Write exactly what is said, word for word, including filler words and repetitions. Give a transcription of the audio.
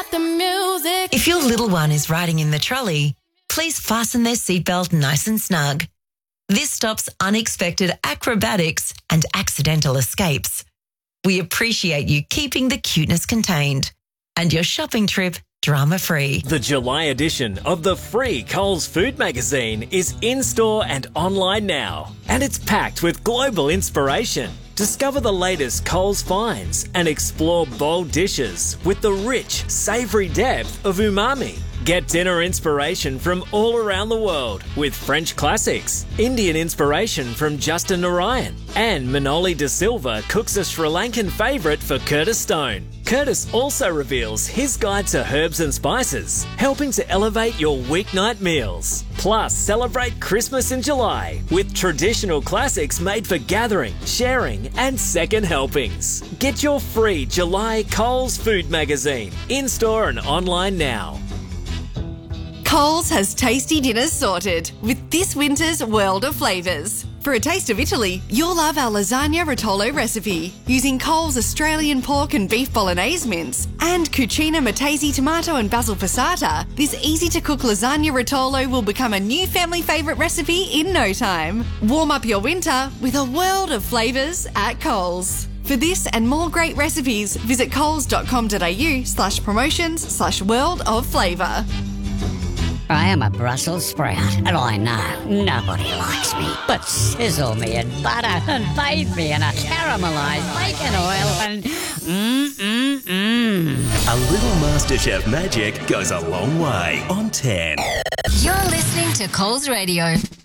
off the music. If your little one is riding in the trolley, please fasten their seatbelt nice and snug. This stops unexpected acrobatics and accidental escapes. We appreciate you keeping the cuteness contained and your shopping trip drama-free. The July edition of the free Coles Food Magazine is in-store and online now, and it's packed with global inspiration. Discover the latest Coles finds and explore bold dishes with the rich, savoury depth of umami. Get dinner inspiration from all around the world with French classics, Indian inspiration from Justin Narayan, and Manoli De Silva cooks a Sri Lankan favourite for Curtis Stone. Curtis also reveals his guide to herbs and spices, helping to elevate your weeknight meals. Plus, celebrate Christmas in July with traditional classics made for gathering, sharing, and second helpings. Get your free July Coles Food Magazine in-store and online now. Coles has tasty dinners sorted with this winter's world of flavours. For a taste of Italy, you'll love our lasagna rotolo recipe using Coles Australian pork and beef bolognese mince and Cucina Matese tomato and basil passata. This easy-to-cook lasagna rotolo will become a new family favourite recipe in no time. Warm up your winter with a world of flavours at Coles. For this and more great recipes, visit coles.com.au slash promotions slash world of flavour. I am a Brussels sprout, and I know nobody likes me. But sizzle me in butter and bathe me in a caramelised bacon oil and mmm-mmm-mmm. A little MasterChef magic goes a long way on ten. You're listening to Coles Radio.